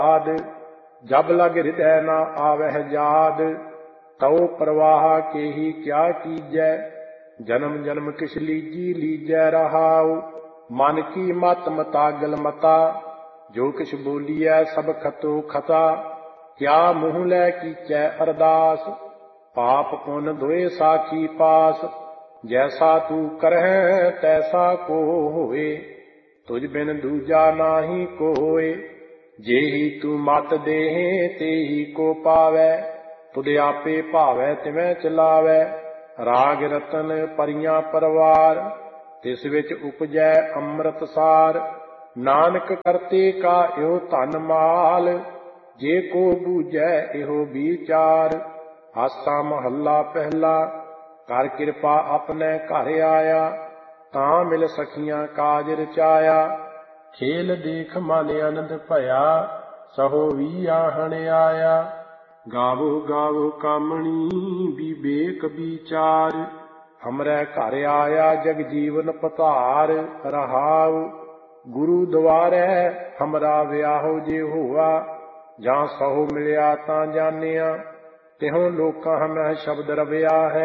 जब लग हृदय न आवह जाद, तौ प्रवाह के ही क्या कीजै। जन्म जन्म किस लीजी लीजै रहाउ, मन की मत मता गल मता। जो किछ बोलिए सब खतो खता, क्या मुँह लै कीचै अरदास। पाप पुन धोए साखी पास, जैसा तू करह तैसा को होए। तुझ बिन दूजा नाही कोय, जेहि तू मत देहे तेहि को पावै। तुध आपे भावै तिवै चलावै, राग रतन परियां परवार। तिस विच उपजै अंम੍ਰਿਤ सार, नानक करते का इहो धन माल। जे को बूझै इहो विचार, आसा महला पहला। कर किरपा अपने घर आया, तां मिल सखियां काज रचाया। खेल देख मन आनंद भया, सहो भी आहन आया। गावो गावो कामणी विवेक विचार, हमरे घर आया जग जीवन पधार। रहाउ गुरु द्वारे हमरा वियाहो जे होआ, जां सहो मिलिया तां जानिया। तिहों लोकां मैं शब्द रविया है,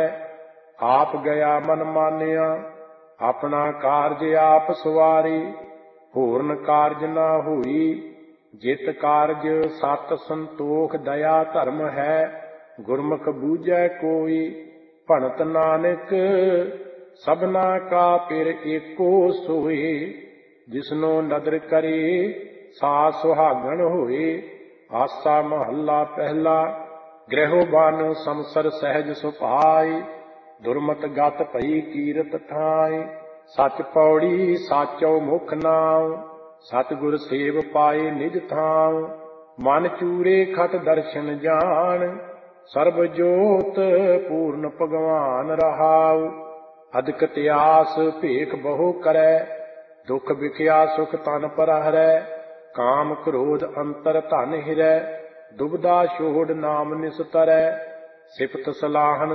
आप गया मन मानिया। अपना कारज आप सवारी, होरन कारज ना होई। जित कारज सत संतोख दया धर्म है, गुरमुख बूझै कोई। भणत नानक सबना का पिर एको सोए, जिसनो नदर करे सा सुहागण होए। आसा महला पहला। गृहो बन संसर सहज सुभाई, दुर्मत गत भई कीरत ठाई। सच पौड़ी साचो मुख नाम, सतगुर सेव पाए निज थाम। मन चूरे खट दर्शन जान, सर्ब जोत पूर्ण भगवान। रहाउ अधिक त्यास भेख बहु करै, दुख बिखया सुख तन पर हरै। काम क्रोध अंतर धन हिरै, दुबदा छोड़ नाम निस्तरै। सिफत सलाहन